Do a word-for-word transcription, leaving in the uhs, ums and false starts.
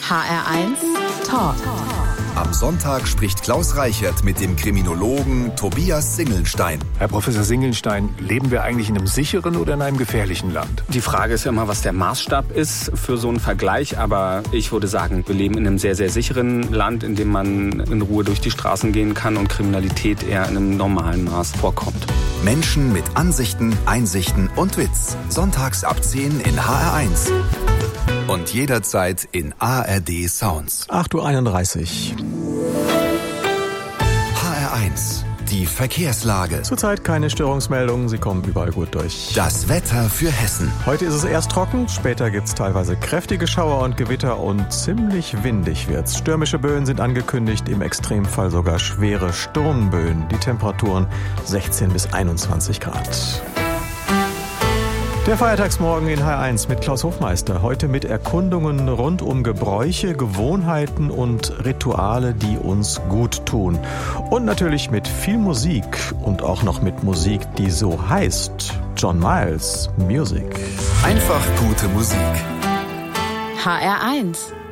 H R eins Talk. Am Sonntag spricht Klaus Reichert mit dem Kriminologen Tobias Singelnstein. Herr Professor Singelnstein, leben wir eigentlich in einem sicheren oder in einem gefährlichen Land? Die Frage ist ja immer, was der Maßstab ist für so einen Vergleich. Aber ich würde sagen, wir leben in einem sehr, sehr sicheren Land, in dem man in Ruhe durch die Straßen gehen kann und Kriminalität eher in einem normalen Maß vorkommt. Menschen mit Ansichten, Einsichten und Witz. Sonntags ab zehn in H R eins. Und jederzeit in A R D Sounds. acht Uhr einunddreißig. H R eins. Die Verkehrslage. Zurzeit keine Störungsmeldungen, sie kommen überall gut durch. Das Wetter für Hessen. Heute ist es erst trocken, später gibt's teilweise kräftige Schauer und Gewitter und ziemlich windig wird's. Stürmische Böen sind angekündigt, im Extremfall sogar schwere Sturmböen. Die Temperaturen sechzehn bis einundzwanzig Grad. Der Feiertagsmorgen in H R eins mit Klaus Hofmeister. Heute mit Erkundungen rund um Gebräuche, Gewohnheiten und Rituale, die uns gut tun. Und natürlich mit viel Musik und auch noch mit Musik, die so heißt. John Miles, Music. Einfach gute Musik. H R eins.